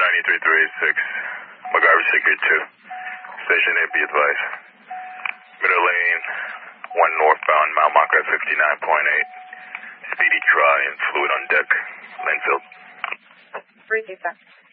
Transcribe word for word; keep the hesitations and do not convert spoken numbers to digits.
ninety-three three eighty-six, MacGyver Secret two. Station eight, be advised. Middle lane, one northbound, Mount Montclair fifty-nine point eight. Speedy dry and fluid on deck. Linfield. three two seven.